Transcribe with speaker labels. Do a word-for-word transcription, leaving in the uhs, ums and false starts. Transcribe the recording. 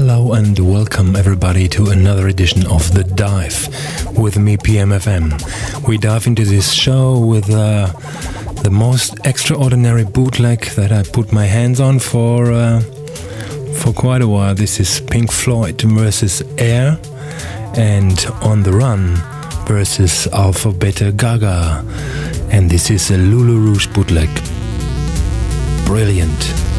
Speaker 1: Hello and welcome everybody to another edition of The Dive with me, P M F M. We dive into this show with uh, the most extraordinary bootleg that I put my hands on for uh, for quite a while. This is Pink Floyd versus Air and On the Run versus Alpha Beta Gaga. And this is a Lulu Rouge bootleg. Brilliant.